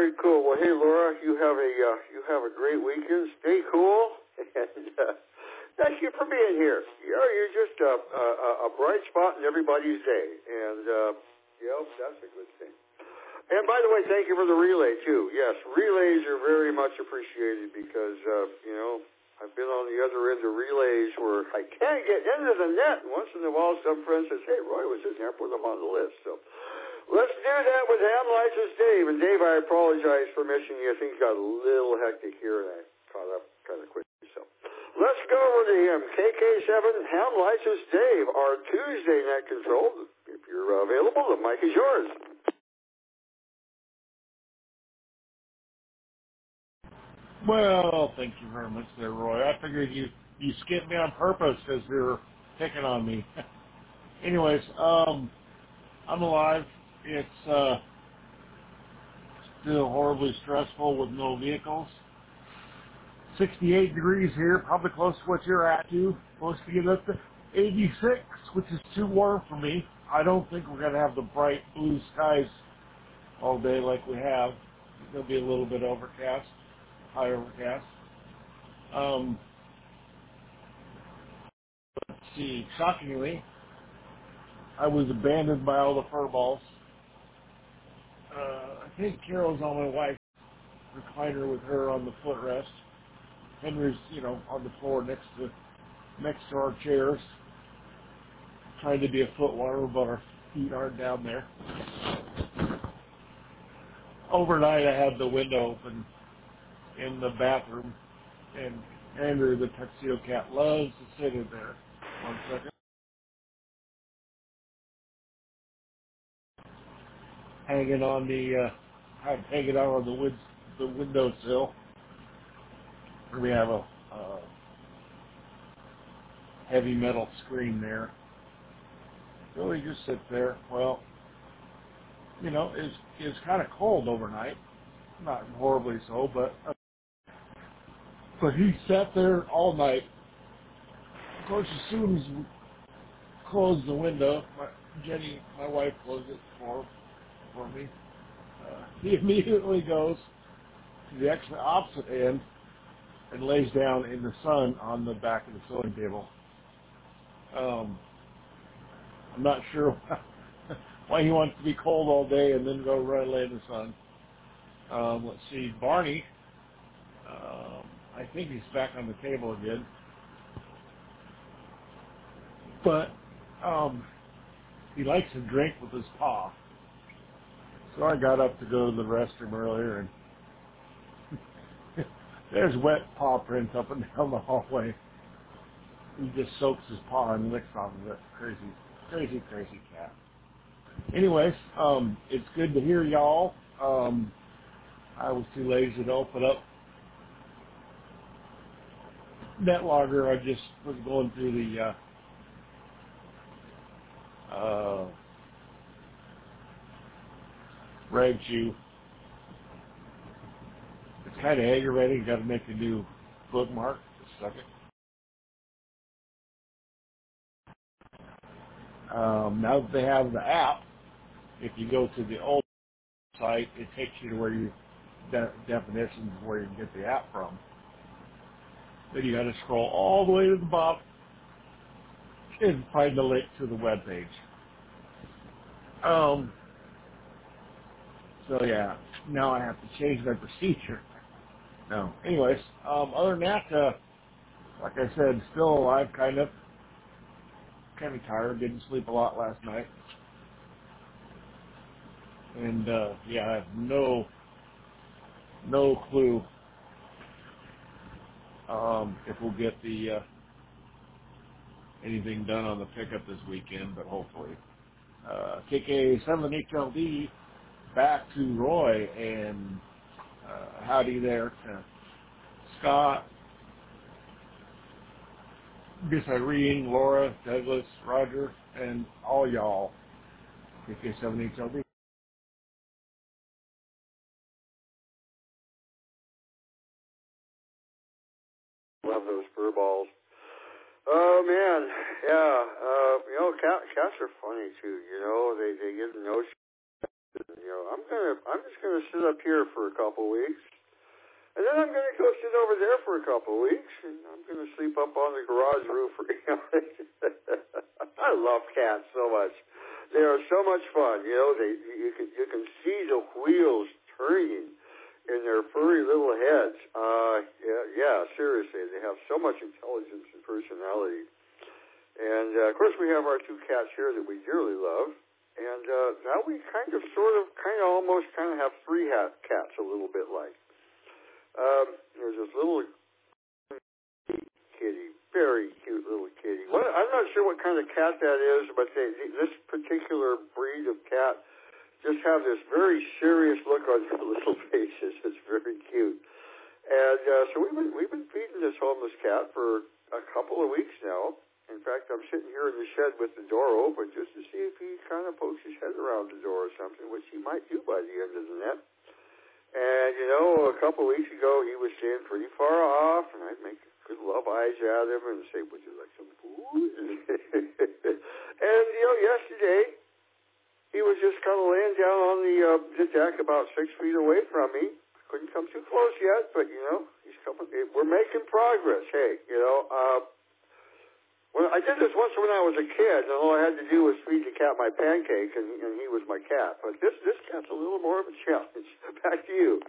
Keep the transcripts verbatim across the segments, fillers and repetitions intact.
very cool. Well, hey, Laura, you have a uh, you have a great weekend. Stay cool, and uh, thank you for being here. You're you're just a, a, a bright spot in everybody's day, and uh, you know that's a good thing. And by the way, thank you for the relay too. Yes, relays are very much appreciated because uh, you know I've been on the other end of relays where I can't get into the net. And once in a while, some friend says, "Hey, Roy was in there, put him on the list." So. Let's do that with Ham License Dave. And Dave, I apologize for missing you. Things got a little hectic here, and I caught up kind of quickly. So let's go over to him. K K seven, Ham License Dave, our Tuesday net control. If you're available, the mic is yours. Well, thank you very much there, Roy. I figured you, you skipped me on purpose because you were picking on me. Anyways, um, I'm alive. It's uh, still horribly stressful with no vehicles. sixty-eight degrees here, probably close to what you're at too. Supposed to get up to eighty-six, which is too warm for me. I don't think we're going to have the bright blue skies all day like we have. There'll be a little bit overcast, high overcast. Um, let's see, shockingly, I was abandoned by all the fur balls. Uh, I think Carol's on my wife's recliner with her on the footrest. Henry's, you know, on the floor next to next to our chairs, trying to be a foot warmer, but our feet aren't down there. Overnight, I had the window open in the bathroom, and Andrew, the tuxedo cat, loves to sit in there. One second. Hanging on the, uh, hanging out on the wood, the windowsill. We have a uh, heavy metal screen there. Really just sit there. Well, you know, it's it's kind of cold overnight. Not horribly so, but uh, but he sat there all night. Of course, as soon as we closed the window, my, Jenny, my wife, closed it for for me. Uh, he immediately goes to the extra opposite end and lays down in the sun on the back of the sewing table. Um, I'm not sure why he wants to be cold all day and then go right lay in the sun. Um, let's see, Barney, um, I think he's back on the table again. But um, he likes to drink with his paw. So I got up to go to the restroom earlier, and there's wet paw prints up and down the hallway. He just soaks his paw and licks off of it. Crazy, crazy, crazy cat. Anyways, um, it's good to hear y'all. Um, I was too lazy to open up NetLogger. I just was going through the uh, uh, RagShoe. It's kind of aggravating. Got to make a new bookmark. Just a second. Um, now that they have the app, if you go to the old site, it takes you to where you de- definitions of where you can get the app from. Then you got to scroll all the way to the bottom and find the link to the web page. Um, so yeah, now I have to change my procedure. No. Anyways, um, other than that, uh, like I said, still alive, kind of, kind of tired. Didn't sleep a lot last night, and uh, yeah, I have no, no clue um, if we'll get the uh, anything done on the pickup this weekend, but hopefully. Uh, K K seven H L D back to Roy, and uh, howdy there to Scott, Miss Irene, Laura, Douglas, Roger, and all y'all. K K seven H L D. Love those fur balls. Oh man, yeah. Uh, you know, cat, cats are funny too. You know, they they get the notion. You know, I'm gonna, I'm just gonna sit up here for a couple weeks, and then I'm gonna go sit over there for a couple weeks, and I'm gonna sleep up on the garage roof. For, you know, I love cats so much. They are so much fun. You know, they you can you can see the wheels turning in their furry little heads. Uh, yeah, yeah, seriously, they have so much intelligence and personality. And uh, of course, we have our two cats here that we dearly love. And uh, now we kind of, sort of, kind of, almost, kind of have three hat cats, a little bit like. Um, there's this little kitty, very cute little kitty. What, I'm not sure what kind of cat that is, but they, this particular breed of cat just have this very serious look on their little faces. It's very cute. And uh, so we've been we've been feeding this homeless cat for a couple of weeks now. In fact, I'm sitting here in the shed with the door open just to see if he kind of pokes his head around the door or something, which he might do by the end of the net. And, you know, a couple of weeks ago, he was staying pretty far off, and I'd make good love eyes at him and say, would you like some food? And, you know, yesterday, he was just kind of laying down on the, uh, the deck about six feet away from me. Couldn't come too close yet, but, you know, he's coming. We're making progress. Hey, you know, uh, Well, I did this once when I was a kid, and all I had to do was feed the cat my pancake, and, and he was my cat. But this this cat's a little more of a challenge. Back to you.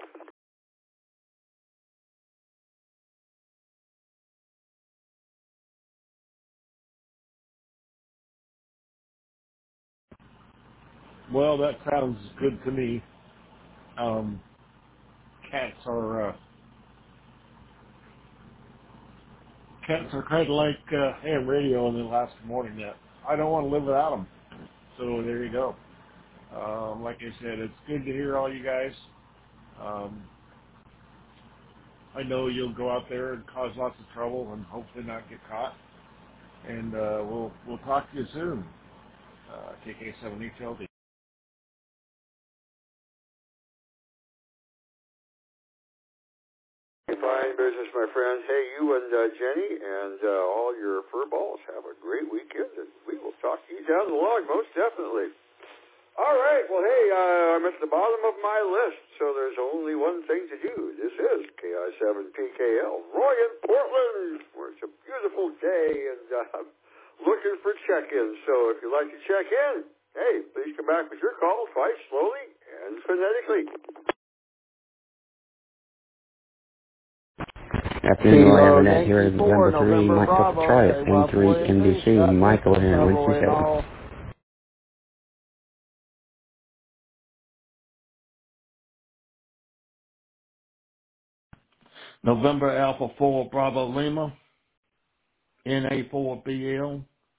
Well, that sounds good to me. Um, cats are uh, cats are kind of like uh, ham radio on the last morning net. I don't want to live without them. So there you go. Um, like I said, it's good to hear all you guys. Um, I know you'll go out there and cause lots of trouble and hopefully not get caught. And uh, we'll we'll talk to you soon. Uh, K K seven H L D. Fine business, my friends. Hey, you and uh, Jenny and uh, all your fur balls have a great weekend, and we will talk to you down the line, most definitely. All right. Well, hey, uh, I'm at the bottom of my list, so there's only one thing to do. This is K I seven P K L, Roy in Portland, where it's a beautiful day, and uh, I'm looking for check-ins. So if you'd like to check in, hey, please come back with your call twice, slowly and phonetically. Afternoon, I have a net here, November three, Mike Papa Trias, M three M D C, Michael here in Winston-Salem. November Alpha four Bravo Lima, N A four B L.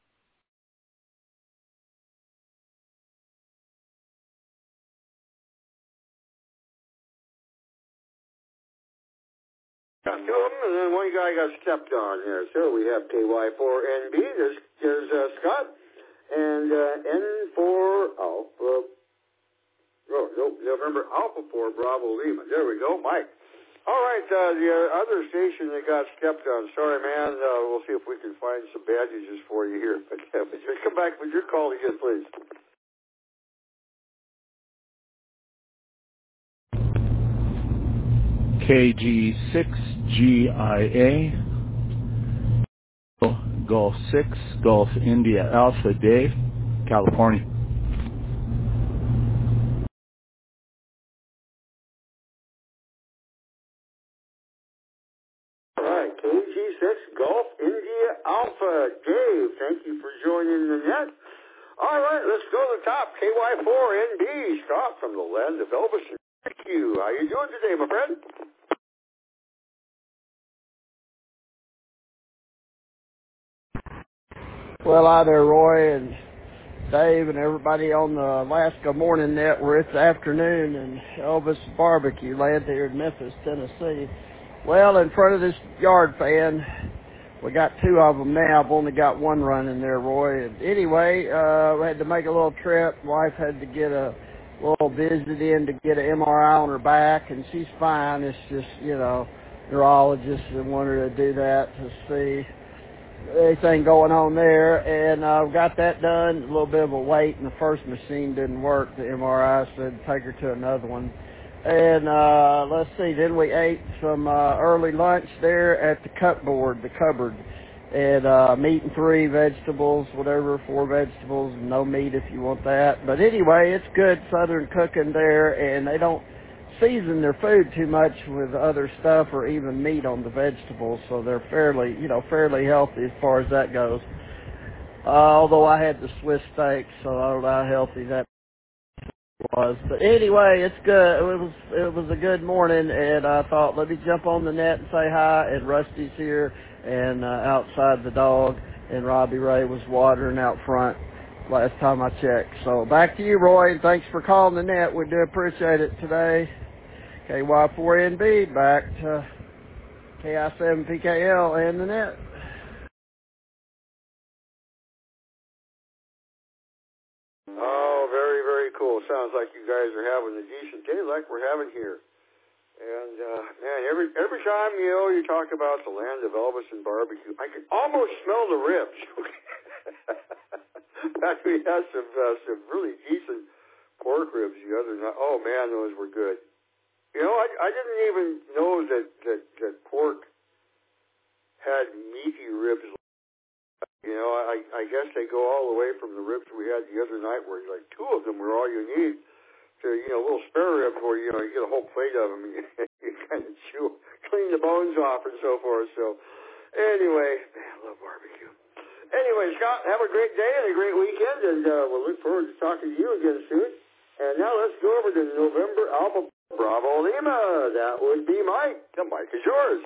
Got two of them, and then one guy got stepped on there. So we have K Y four N B, there's, there's uh, Scott, and uh, N four Alpha, oh, no, November Alpha four Bravo Lima. There we go, Mike. All right, uh, the uh, other station that got stepped on, sorry, man, uh, we'll see if we can find some bandages for you here. But uh, just come back with your call again, please. K G six G I A, Golf six, Golf India Alpha Dave, California. All right, K G six, Golf India Alpha Dave, thank you for joining the net. All right, let's go to the top. K Y four N B, Scott from the land of Elvis. Thank you. How you doing today, my friend? Well, hi there, Roy and Dave and everybody on the Alaska Morning Net, where it's afternoon and Elvis Barbecue Land here in Memphis, Tennessee. Well, in front of this yard fan, we got two of them now. I've only got one running there, Roy. And anyway, uh, we had to make a little trip. Wife had to get a little visit in to get an M R I on her back, and she's fine. It's just, you know, neurologist and wanted her to do that to see anything going on there, and I uh, got that done. A little bit of a wait, and the first machine didn't work. The M R I said take her to another one. And uh, let's see, then we ate some uh, early lunch there at the cupboard, the cupboard, and uh, meat and three vegetables, whatever, four vegetables, and no meat if you want that. But anyway, it's good Southern cooking there, and they don't season their food too much with other stuff or even meat on the vegetables, so they're fairly, you know, fairly healthy as far as that goes. Uh, although I had the Swiss steak, so I don't know how healthy that was. But anyway, it's good. It was it was a good morning, and I thought, let me jump on the net and say hi. And Rusty's here, and uh, outside the dog, and Robbie Ray was watering out front last time I checked. So back to you, Roy, and thanks for calling the net. We do appreciate it today. K Y four N B back to K I seven P K L and the net. Oh, very, very cool. Sounds like you guys are having a decent day like we're having here. And, uh, man, every every time, you know, you talk about the land of Elvis and barbecue, I can almost smell the ribs. In fact, we had some, uh, some really decent pork ribs the other night. Oh, man, those were good. You know, I, I didn't even know that, that, that pork had meaty ribs. You know, I, I guess they go all the way from the ribs we had the other night where like two of them were all you need to, you know, little spare ribs where, you know, you get a whole plate of them and you, you kind of chew, clean the bones off and so forth. So anyway, man, I love barbecue. Anyway, Scott, have a great day and a great weekend, and uh, we'll look forward to talking to you again soon. And now let's go over to November Alpha Bravo Lima. That would be Mike. The mic is yours.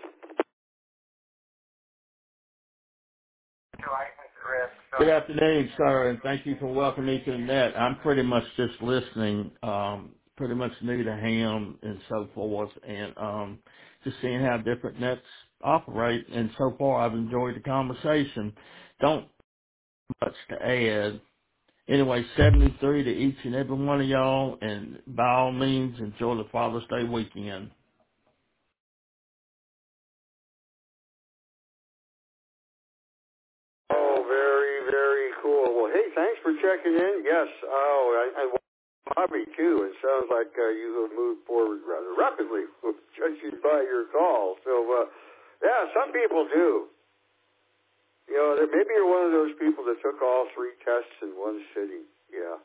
Good afternoon, sir, and thank you for welcoming me to the net. I'm pretty much just listening, um, pretty much new to ham and so forth, and um, just seeing how different nets operate. And so far, I've enjoyed the conversation. Don't much to add. Anyway, seventy-three to each and every one of y'all, and by all means, enjoy the Father's Day weekend. Oh, very, very cool. Well, hey, thanks for checking in. Yes, oh, and Bobby, too. It sounds like uh, you have moved forward rather rapidly, judging by your call. So, uh, yeah, some people do. You know, maybe you're one of those people that took all three tests in one sitting. Yeah.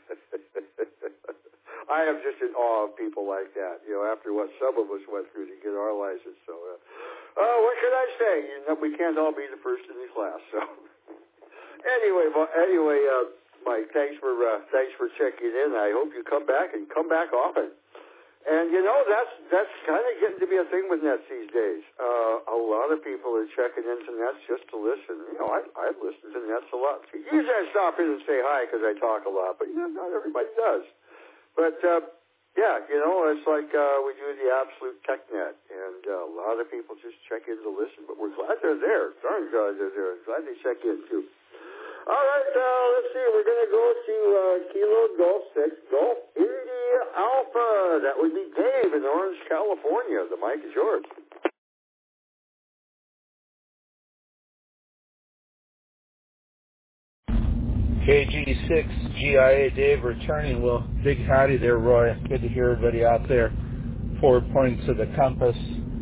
I am just in awe of people like that, you know, after what some of us went through to get our license. So, uh, oh, what should I say? You know, we can't all be the first in the class. So, anyway, anyway, uh, Mike, thanks for uh, thanks for checking in. I hope you come back and come back often. And, you know, that's that's kind of getting to be a thing with nets these days. Uh, a lot of people are checking into nets just to listen. You know, I, I've listened to nets a lot. Usually I stop in and say hi because I talk a lot, but, you know, not everybody does. But, uh, yeah, you know, it's like uh, we do the Absolute Tech Net, and uh, a lot of people just check in to listen. But we're glad they're there. Darn glad they're there. Glad they check in, too. All right, uh, let's see. We're going to go to uh, Kilo Golf six, Golf India Alpha. That would be Dave in Orange, California. The mic is yours. K G six G I A Dave returning. Well, big howdy there, Roy. Good to hear everybody out there. Four points of the compass.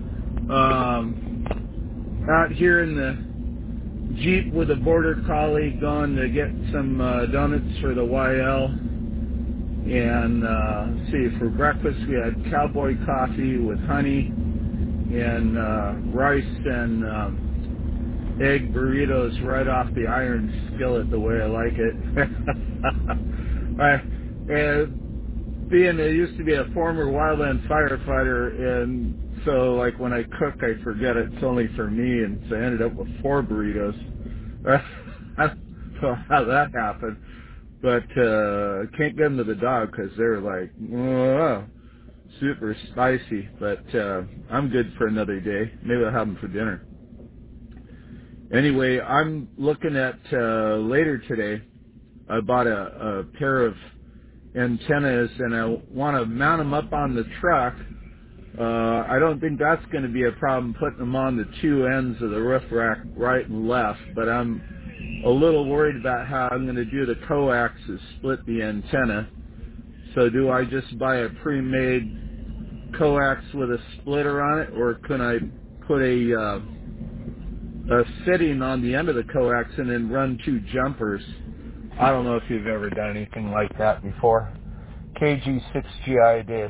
Um, out here in the Jeep with a border collie going to get some uh, donuts for the Y L. And uh, see, for breakfast we had cowboy coffee with honey and uh, rice and um, egg burritos right off the iron skillet the way I like it. I, uh, being I used to be a former wildland firefighter, and so like when I cook I forget it's only for me, and so I ended up with four burritos. I don't know how that happened, but uh, can't get them to the dog because they're like oh, super spicy. But uh, I'm good for another day. Maybe I'll have them for dinner. Anyway, I'm looking at uh, later today. I bought a, a pair of antennas, and I want to mount them up on the truck Uh, I don't think that's going to be a problem putting them on the two ends of the roof rack, right and left, but I'm a little worried about how I'm going to do the coax to split the antenna. So do I just buy a pre-made coax with a splitter on it, or can I put a, uh, a fitting on the end of the coax and then run two jumpers? I don't know if you've ever done anything like that before. K G six G I did.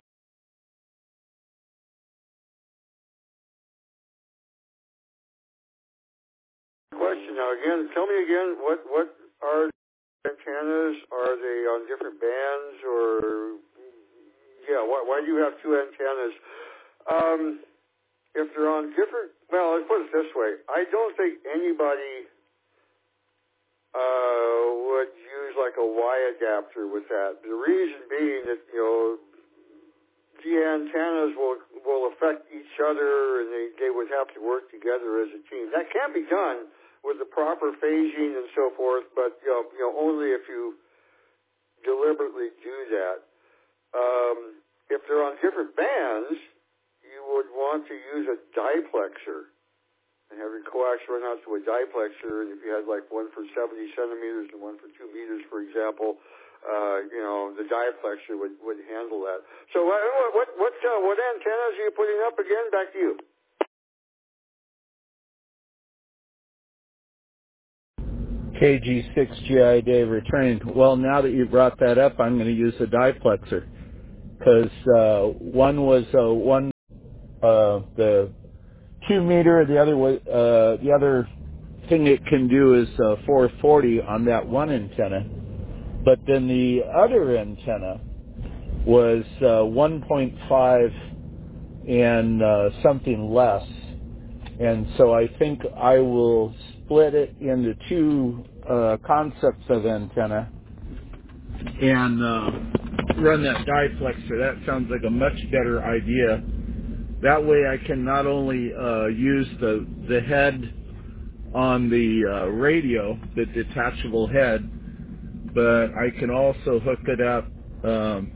Question now again. Tell me again. What what are antennas? Are they on different bands, or yeah? Why, why do you have two antennas? Um, if they're on different, well, let's put it this way. I don't think anybody uh, would use like a Y adapter with that. The reason being that, you know, the antennas will will affect each other, and they, they would have to work together as a team. That can be done with the proper phasing and so forth, but you know, you know only if you deliberately do that. Um, if they're on different bands, you would want to use a diplexer and have your coax run out to a diplexer. And if you had like one for seventy centimeters and one for two meters, for example, uh, you know, the diplexer would, would handle that. So what what what, uh, what antennas are you putting up again? Back to you. K G six G I Dave returning. Well, now that you brought that up, I'm going to use a diplexer because uh, one was uh, one uh, the two meter. The other was uh, the other thing it can do is uh, four forty on that one antenna, but then the other antenna was uh, one point five and uh, something less. And so I think I will split it into two uh, concepts of antenna and uh, run that diplexer. That sounds like a much better idea. That way I can not only uh, use the the head on the uh, radio, the detachable head, but I can also hook it up, um,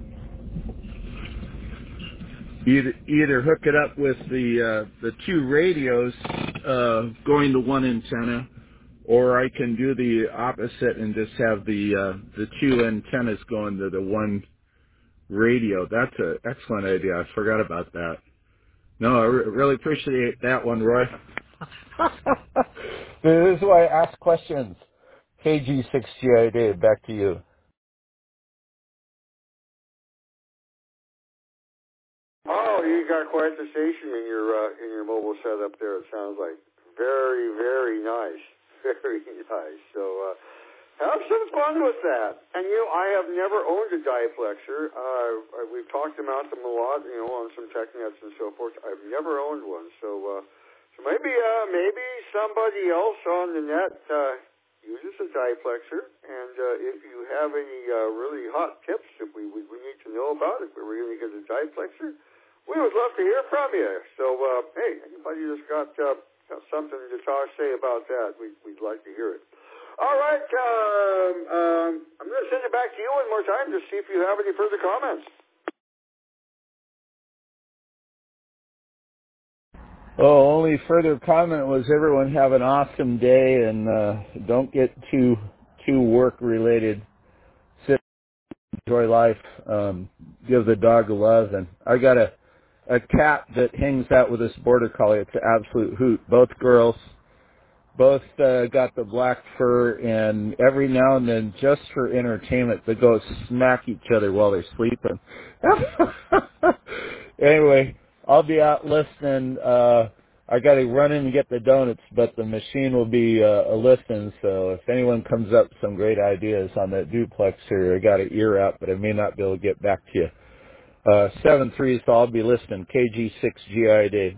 either either hook it up with the uh, the two radios uh, going to one antenna, or I can do the opposite and just have the uh, the two antennas going to the one radio. That's an excellent idea. I forgot about that. No, I re- really appreciate that one, Roy. This is why I ask questions. K G six G I D, back to you. Oh, you got quite the station in your uh, in your mobile setup there. It sounds like very very nice, very nice. So. Uh, Have some fun with that. And, you know, I have never owned a diplexer. Uh, we've talked about them a lot, you know, on some TechNets and so forth. I've never owned one. So uh, so maybe uh, maybe somebody else on the net uh, uses a diplexer. And uh, if you have any uh, really hot tips that we, we, we need to know about, if we were going to get a diplexer, we would love to hear from you. So, uh, hey, anybody that's got, uh, got something to talk, say about that, we'd, we'd like to hear it. All right, um, um, I'm going to send it back to you one more time to see if you have any further comments. Oh, only further comment was everyone have an awesome day and uh, don't get too too work related. Sit, enjoy life. Um, give the dog a love. And I got a a cat that hangs out with this border collie. It's an absolute hoot. Both girls. Both uh, got the black fur, and every now and then, just for entertainment, they go smack each other while they're sleeping. Anyway, I'll be out listening. Uh, I got to run in and get the donuts, but the machine will be uh, a listening. So if anyone comes up with some great ideas on that duplexer, I got an ear out, but I may not be able to get back to you. Uh, seven three, so I'll be listening. K G six G I D.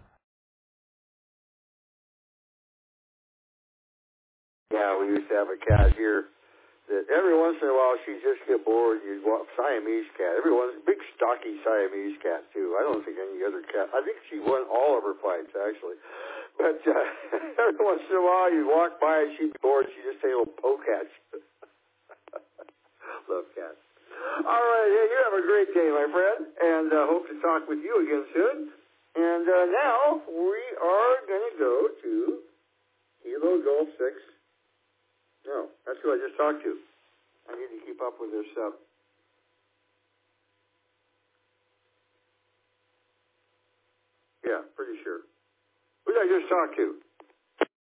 Yeah, we used to have a cat here that every once in a while she'd just get bored. You'd walk Siamese cat. Every once, big stocky Siamese cat too. I don't think any other cat. I think she won all of her fights actually. But uh, every once in a while you'd walk by and she'd be bored. She'd just say a little poke at you. Love cats. All right. Hey, you have a great day, my friend, and uh, hope to talk with you again soon. And uh, now we are going to go to Kilo Golf six. No, that's who I just talked to. I need to keep up with this. Uh, yeah, pretty sure. Who did I just talk to?